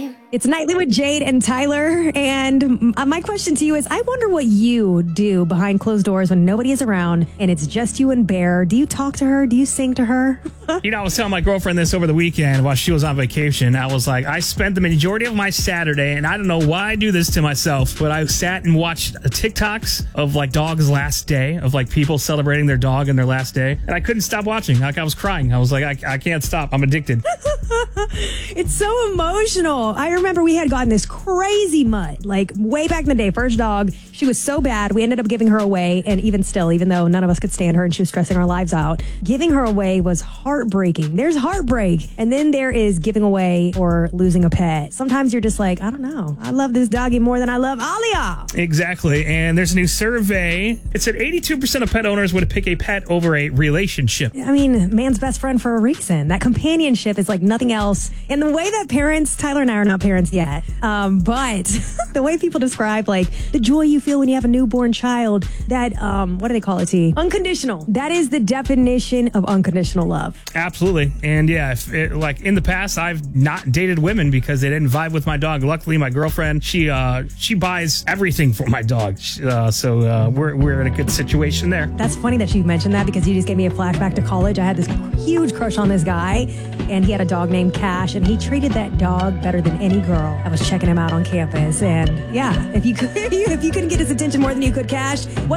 It's Nightly with Jade and Tyler. And my question to you is, I wonder what you do behind closed doors when nobody is around and it's just you and Bear. Do you talk to her? Do you sing to her? You know, I was telling my girlfriend this over the weekend while she was on vacation. I was like, I spent the majority of my Saturday, and I don't know why I do this to myself, but I sat and watched TikToks of like dog's last day, of like people celebrating their dog in their last day. And I couldn't stop watching. Like, I was crying. I was like, I can't stop. I'm addicted. It's so emotional. I remember we had gotten this crazy mutt, like way back in the day, first dog. She was so bad, we ended up giving her away. And even still, even though none of us could stand her and she was stressing our lives out, giving her away was heartbreaking. There's heartbreak. And then there is giving away or losing a pet. Sometimes you're just like, I don't know. I love this doggy more than I love all y'all. Exactly. And there's a new survey. It said 82% of pet owners would pick a pet over a relationship. I mean, man's best friend for a reason. That companionship is like nothing else. And the way that parents, Tyler and I are not parents yet, but the way people describe like the joy you feel when you have a newborn child, that, what do they call it, T? Unconditional. That is the definition of unconditional love. Absolutely. And yeah, like in the past, I've not dated women because they didn't vibe with my dog. Luckily, my girlfriend, she buys everything for my dog. So we're in a good situation there. That's funny that you mentioned that because you just gave me a flashback to college. I had this huge crush on this guy, and he had a dog named Cash, and he treated that dog better than any girl. I was checking him out on campus, and yeah, if you couldn't get his attention more than you could Cash,